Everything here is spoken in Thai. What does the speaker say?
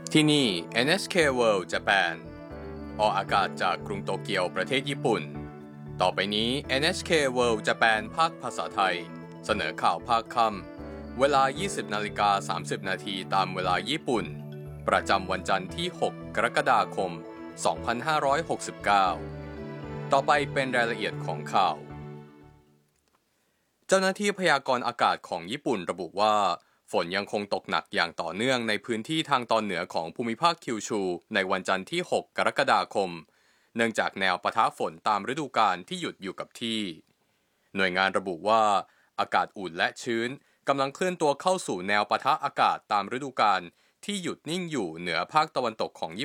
ที่นี่ NHK World Japan ออกอากาศจากกรุงโตเกียวประเทศญี่ปุ่นต่อไปนี้ NHK World Japan ภาคภาษาไทยเสนอข่าวภาคค่ำเวลา 20:30 นาทีตามเวลาญี่ปุ่นประจำวันจันทร์ที่ 6 กรกฎาคม 2569ต่อไปเป็นรายละเอียดของข่าวเจ้าหน้าที่พยากรณ์อากาศของญี่ปุ่นระบุว่าฝนยังคงตกหนักอย่างต่อเนื่องในพื้นที่ทางตอนเหนือของภูมิภาคคิวชูในวันจันทร์ที่ 6 กรกฎาคมเนื่องจากแนวปะทะฝนตามฤดูกาลที่หยุดอยู่กับที่หน่วยงานระบุว่าอากาศอุ่นและชื้นกำลังเคลื่อนตัวเข้าสู่แนวปะทะอากาศตามฤดูกาลที่หยุดนิ่งอยู่เหนือภาคตะวันตกของญี่